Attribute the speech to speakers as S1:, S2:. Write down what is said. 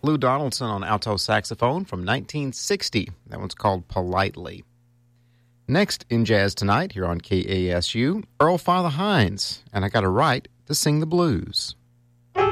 S1: Lou Donaldson on alto saxophone from 1960. That one's called Politely. Next in Jazz Tonight here on KASU, Earl Father Hines, and I Got a Right to Sing the Blues.